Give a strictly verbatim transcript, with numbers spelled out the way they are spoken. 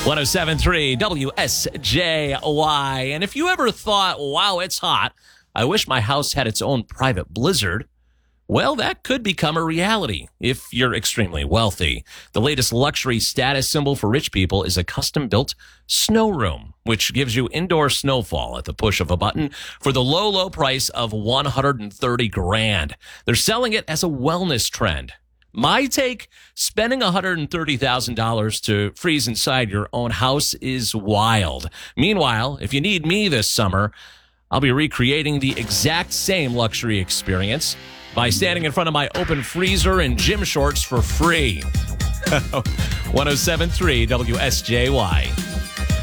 one oh seven point three W S J Y. And if you ever thought, wow, it's hot, I wish my house had its own private blizzard, well, that could become a reality if you're extremely wealthy. The latest luxury status symbol for rich people is a custom-built snow room, which gives you indoor snowfall at the push of a button for the low, low price of one hundred thirty grand. They're selling it as a wellness trend. My take, spending one hundred thirty thousand dollars to freeze inside your own house is wild. Meanwhile, if you need me this summer, I'll be recreating the exact same luxury experience by standing in front of my open freezer in gym shorts for free. one oh seven point three W S J Y.